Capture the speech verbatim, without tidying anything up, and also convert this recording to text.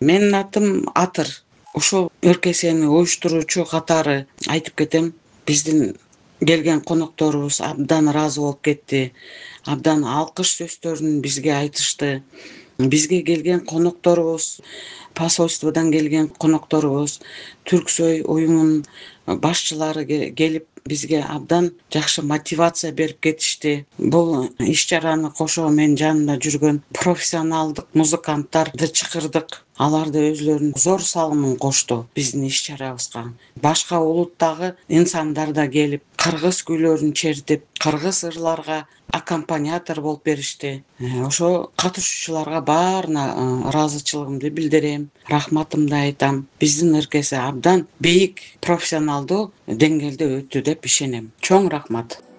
Менин атым Атыр. Ушул ыркесени уюштуруучу катары айтып кетем, биздин келген конокторубуз абдан ыраазы болуп кетти. Абдан алкыш сөздөрүн бизге айтышты. Бизге келген конокторубуз, посольстводон келген конокторубуз, Түрксой уюмунун башчылары келип бизге абдан жакшы мотивация берип кетишти. Бул иш чараны кошо менин жанымда жүргөн профессионалдык музыканттарды чакырдык. Алар да өзүлөрүнүн зор салымын кошту биздин иш чарабызга. Башка улуттагы инсандар да келип, кыргыз күйлөрүн чертип, кыргыз ырларга аккомпаниатор болуп беришти. Ошо катышуучуларга баарына ыраазычылыгымды билдирем, рахматымды айтам. Биздин ыркесе абдан бийик профессионалдуу деңгээлде өттү деп ишенем. Чоң рахмат.